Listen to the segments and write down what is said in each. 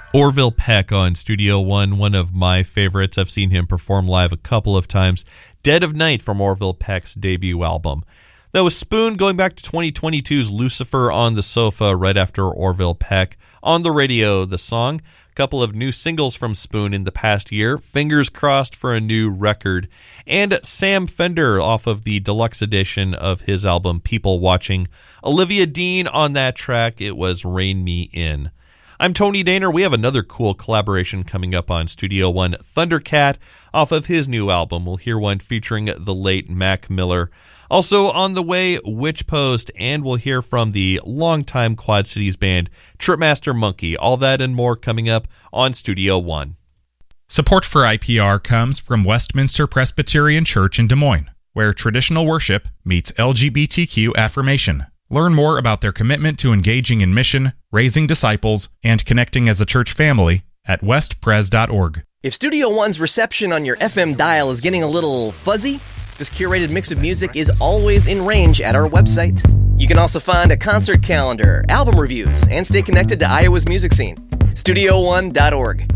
Orville Peck on Studio One, one of my favorites. I've seen him perform live a couple of times. Dead of Night from Orville Peck's debut album. That was Spoon going back to 2022's Lucifer on the Sofa right after Orville Peck. On the Radio, the song. A couple of new singles from Spoon in the past year. Fingers crossed for a new record. And Sam Fender off of the deluxe edition of his album People Watching. Olivia Dean on that track. It was Rein Me In. I'm Tony Daner. We have another cool collaboration coming up on Studio One. Thundercat off of his new album. We'll hear one featuring the late Mac Miller. Also on the way, Witch Post, and we'll hear from the longtime Quad Cities band, Tripmaster Monkey. All that and more coming up on Studio One. Support for IPR comes from Westminster Presbyterian Church in Des Moines, where traditional worship meets LGBTQ affirmation. Learn more about their commitment to engaging in mission, raising disciples, and connecting as a church family at westpres.org. If Studio One's reception on your FM dial is getting a little fuzzy, this curated mix of music is always in range at our website. You can also find a concert calendar, album reviews, and stay connected to Iowa's music scene. StudioOne.org.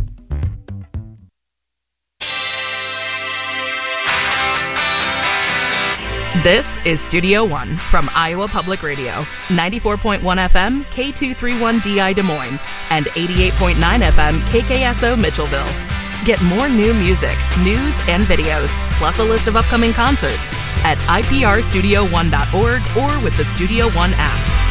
This is Studio One from Iowa Public Radio, 94.1 FM, K231DI Des Moines, and 88.9 FM, KKSO Mitchellville. Get more new music, news, and videos, plus a list of upcoming concerts at iprstudio1.org or with the Studio One app.